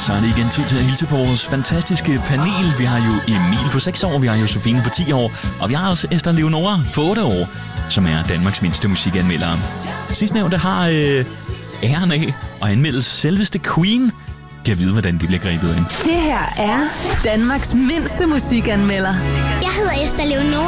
så er det igen tid til at hilse på vores fantastiske panel. Vi har jo Emil på 6 år, vi har jo Sofine på 10 år, og vi har også Esther Leonora på 8 år, som er Danmarks mindste musikanmelder. Sidstnævnte har æren af at anmelde selveste Queen. Kan vide, hvordan det bliver grebet ind. Det her er Danmarks mindste musikanmelder. Jeg hedder Esther Leonora.